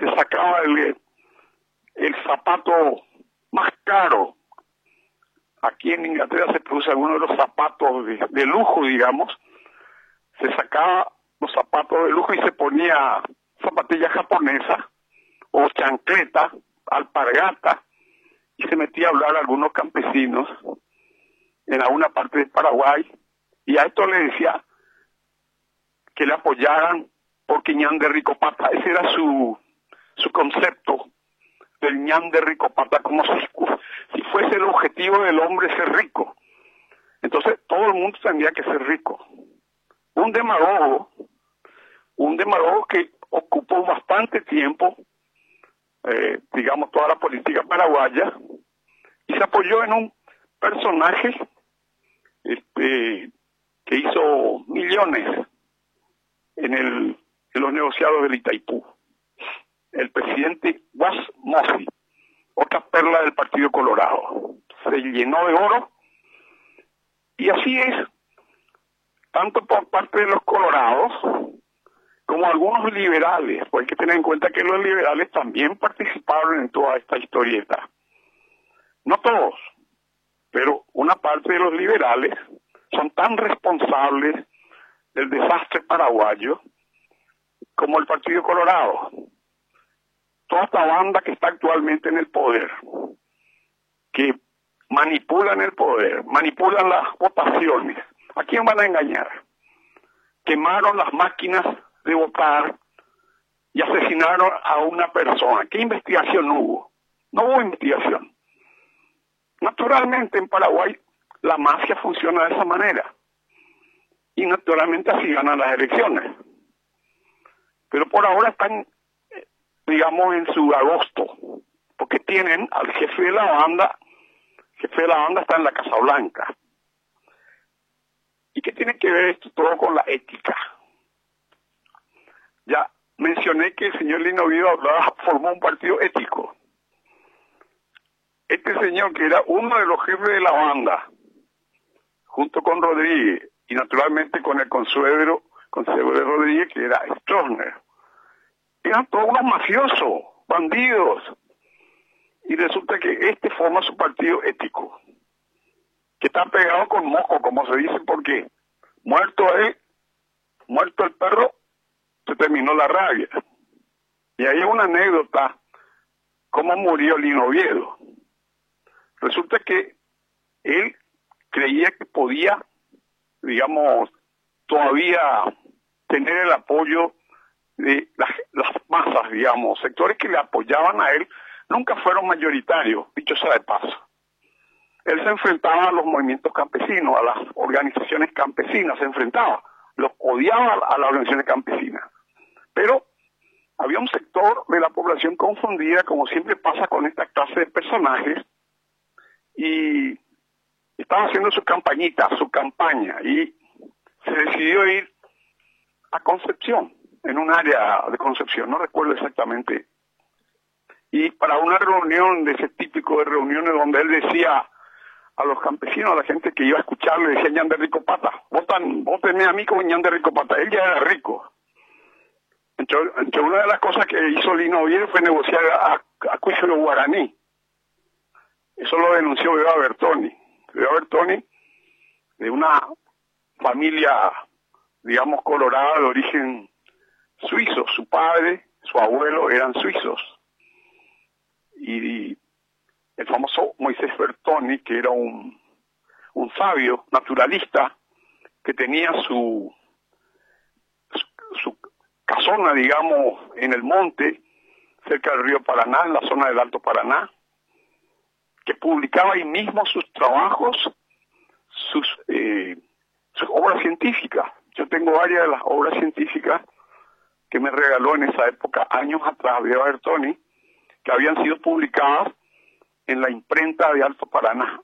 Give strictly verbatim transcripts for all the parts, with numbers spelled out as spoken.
se sacaba el, el zapato más caro. Aquí en Inglaterra se produce algunos de los zapatos de, de lujo, digamos. Se sacaba los zapatos de lujo y se ponía zapatillas japonesas o chancleta, alpargata, y se metía a hablar a algunos campesinos en alguna parte de Paraguay, y a esto le decía que le apoyaran porque ñan de rico pata. Ese era su, su concepto del ñan de rico pata, como si, si fuese el objetivo del hombre ser rico. Entonces todo el mundo tendría que ser rico. Un demagogo, un demagogo que ocupó bastante tiempo, eh, digamos, toda la política paraguaya, y se apoyó en un personaje este, que hizo millones en, el, en los negociados del Itaipú. El presidente Was Mossi, otra perla del Partido Colorado. Se llenó de oro, y así es, tanto por parte de los colorados como algunos liberales, porque hay que tener en cuenta que los liberales también participaron en toda esta historieta. No todos, pero una parte de los liberales son tan responsables del desastre paraguayo como el Partido Colorado. Toda esta banda que está actualmente en el poder, que manipulan el poder, manipulan las votaciones. ¿A quién van a engañar? Quemaron las máquinas de votar y asesinaron a una persona. ¿Qué investigación hubo? No hubo investigación. Naturalmente en Paraguay la mafia funciona de esa manera. Y naturalmente así ganan las elecciones. Pero por ahora están, digamos, en su agosto, porque tienen al jefe de la banda, el jefe de la banda está en la Casa Blanca. ¿Y qué tiene que ver esto todo con la ética? Ya mencioné que el señor Lino Oviedo hablaba, formó un partido ético. Este señor, que era uno de los jefes de la banda, junto con Rodríguez, y naturalmente con el consuegro, consuegro de Rodríguez, que era Stroessner, eran todos unos mafiosos, bandidos. Y resulta que este forma su partido ético, que está pegado con moco, como se dice, porque muerto él, muerto el perro, se terminó la rabia. Y ahí hay una anécdota, cómo murió Lino Oviedo. Resulta que él creía que podía, digamos, todavía tener el apoyo de las, las masas, digamos, sectores que le apoyaban a él, nunca fueron mayoritarios, dicho sea de paso. Él se enfrentaba a los movimientos campesinos, a las organizaciones campesinas, se enfrentaba, los odiaba a las organizaciones campesinas. Pero había un sector de la población confundida, como siempre pasa con esta clase de personajes, y estaba haciendo su campañita, su campaña, y se decidió ir a Concepción, en un área de Concepción, no recuerdo exactamente, y para una reunión de ese típico de reuniones donde él decía a los campesinos, a la gente que iba a escucharle, decía ñan de rico pata, votan, votenme a mí como ñan de rico pata. Él ya era rico. Entre, entre una de las cosas que hizo Lino Oviedo fue negociar a, a Cuífero Guaraní. Eso lo denunció Beba Bertoni. Beba Bertoni, de una familia, digamos, colorada de origen suizo. Su padre, su abuelo eran suizos. Y el famoso Moisés Bertoni, que era un, un sabio naturalista, que tenía su, su, su casona, digamos, en el monte, cerca del río Paraná, en la zona del Alto Paraná, que publicaba ahí mismo sus trabajos, sus, eh, sus obras científicas. Yo tengo varias de las obras científicas que me regaló en esa época, años atrás, Beba Bertoni, que habían sido publicadas en la imprenta de Alto Paraná.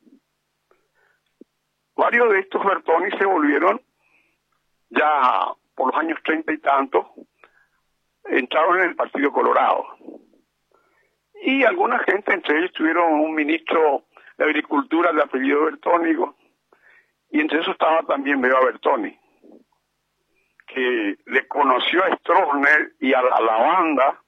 Varios de estos Bertoni se volvieron, ya por los años treinta y tantos, entraron en el Partido Colorado. Y alguna gente, entre ellos tuvieron un ministro de Agricultura de apellido Bertónico, y entre eso estaba también Beba Bertoni, que le conoció a Stroessner y a la, a la banda